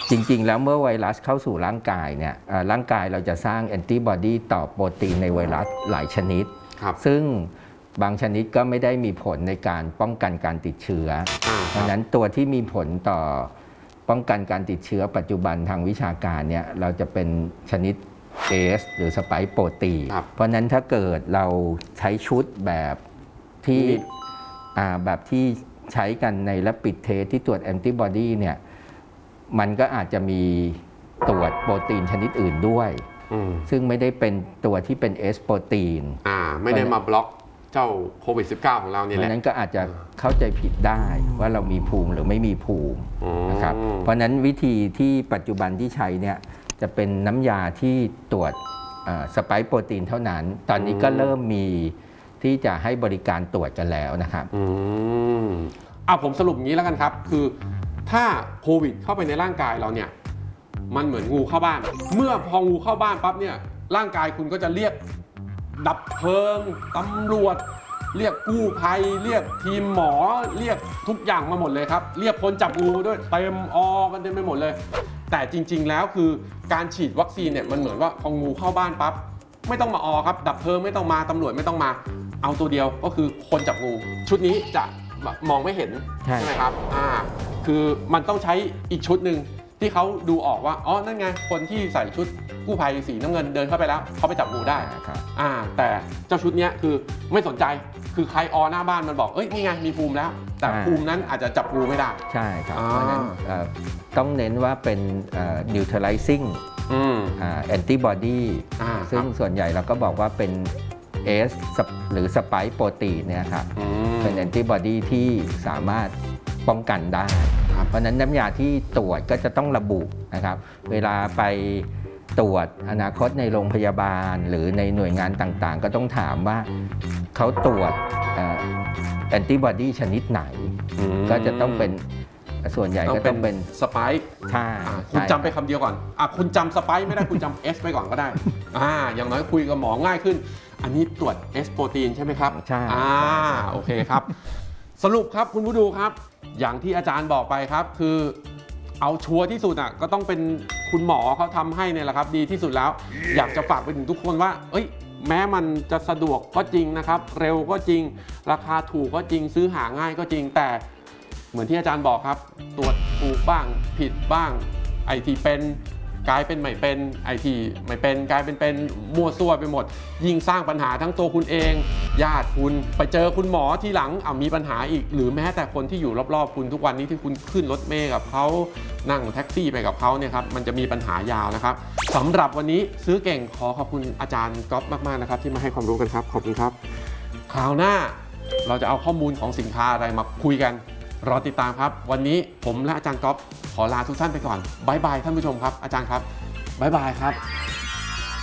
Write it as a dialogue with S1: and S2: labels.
S1: จริงๆแล้วเมื่อไวรัสเข้าสู่ร่างกายเนี่ยร่างกายเราจะสร้างแอนติบอดีต่อโปรตีนในไวรัสหลายชนิดซึ่งบางชนิดก็ไม่ได้มีผลในการป้องกันการติดเชื้อเพราะฉะนั้นตัวที่มีผลต่อป้องกันการติดเชื้อปัจจุบันทางวิชาการเนี่ยเราจะเป็นชนิดเอสหรือสไปค์โปรตีนเพราะนั้นถ้าเกิดเราใช้ชุดแบบที่ใช้กันในRapid Testที่ตรวจแอนติบอดีเนี่ยมันก็อาจจะมีตรวจโปรตีนชนิดอื่นด้วยซึ่งไม่ได้เป็นตัวที่เป็นเอสโปรตีน
S2: ไม่ได้มาบล็อกเจ้าโควิด -19 ของเราเนี่ยแหละ
S1: เพราะนั้นก็อาจจะเข้าใจผิดได้ว่าเรามีภูมิหรือไม่มีภูมินะครับเพราะนั้นวิธีที่ปัจจุบันที่ใช้เนี่ยจะเป็นน้ำยาที่ตรวจสไปค์โปรตีนเท่านั้นตอนนี้ก็เริ่มมีที่จะให้บริการตรวจกันแล้วนะครับ
S2: ผมสรุปอย่างนี้แล้วกันครับคือถ้าโควิดเข้าไปในร่างกายเราเนี่ยมันเหมือนงูเข้าบ้านเมื่อพองูเข้าบ้านปั๊บเนี่ยร่างกายคุณก็จะเรียกดับเพลิงตำรวจเรียกกู้ภัยเรียกทีมหมอเรียกทุกอย่างมาหมดเลยครับเรียกคนจับงูด้วยเต็มกันเต็มไปหมดเลยแต่จริงๆแล้วคือการฉีดวัคซีนเนี่ยมันเหมือนว่าพองูเข้าบ้านปั๊บไม่ต้องมาครับดับเพลิงไม่ต้องมาตำรวจไม่ต้องมาเอาตัวเดียวก็คือคนจับงูชุดนี้จะมองไม่เห็นใช่ไหมครับคือมันต้องใช้อีกชุดหนึ่งที่เขาดูออกว่านั่นไงคนที่ใส่ชุดกู้ภัยสีน้ำเงินเดินเข้าไปแล้วเขาไปจับงูได้แต่เจ้าชุดนี้คือไม่สนใจคือใครหน้าบ้านมันบอกนี่ไงมีภูมิแล้วแต่ภูมินั้นอาจจะจับงูไม่ได้
S1: ใช่ครับเพราะฉะนั้นต้องเน้นว่าเป็น neutralizing antibody ซึ่งส่วนใหญ่เราก็บอกว่าเป็นS หรือสไปค์โปรตีนเนี่ยครับเป็นแอนติบอดีที่สามารถป้องกันได้เพราะนั้นน้ำยาที่ตรวจก็จะต้องระบุนะครับเวลาไปตรวจอนาคตในโรงพยาบาลหรือในหน่วยงานต่างๆก็ต้องถามว่าเขาตรวจแอนติบอดีชนิดไหนก็จะต้องเป็นส่วนใหญ่ก็ต้องเป็น
S2: สไปค์คุณจำไปคำเดียวก่อนคุณจำสไปค์ไม่ได้คุณจำ S ไปก่อนก็ได้อย่างน้อยคุยกับหมอง่ายขึ้นอันนี้ตรวจ S โปรตีนใช่ไหมครับ
S1: ใช่
S2: โอเคครับสรุปครับคุณผู้ดูครับอย่างที่อาจารย์บอกไปครับคือเอาชัวร์ที่สุดก็ต้องเป็นคุณหมอเขาทำให้เนี่ยแหละครับดีที่สุดแล้วอยากจะฝากไปถึงทุกคนว่าแม้มันจะสะดวกก็จริงนะครับเร็วก็จริงราคาถูกก็จริงซื้อหาง่ายก็จริงแต่เหมือนที่อาจารย์บอกครับตรวจถูกบ้างผิดบ้างไอที่เป็นกลายเป็นไม่เป็นไอที่ไม่เป็นกลายเป็นมั่วซั่วไปหมดยิ่งสร้างปัญหาทั้งตัวคุณเองญาติคุณไปเจอคุณหมอทีหลังมีปัญหาอีกหรือแม้แต่คนที่อยู่รอบๆคุณทุกวันนี้ที่คุณขึ้นรถเมล์กับเขานั่งแท็กซี่ไปกับเขาเนี่ยครับมันจะมีปัญหายาวนะครับสำหรับวันนี้ซื้อเก่งขอขอบคุณอาจารย์ก๊อฟมากๆนะครับที่มาให้ความรู้กันครับขอบคุณครับคราวหน้าเราจะเอาข้อมูลของสินค้าอะไรมาคุยกันรอติดตามครับวันนี้ผมและอาจารย์ก๊อฟขอลาทุกท่านไปก่อนบ๊ายบายท่านผู้ชมครับอาจารย์ครับบ๊ายบายครับ